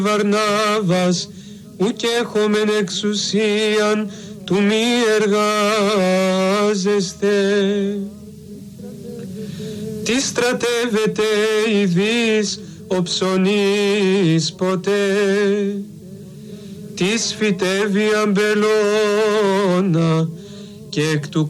Βαρνάβας, ουκ έχομεν εξουσίαν του μη εργάζεστε. Τι στρατεύεται ειδής ο ψωνής ποτέ, τι σφυτεύει αμπελώνα και εκ του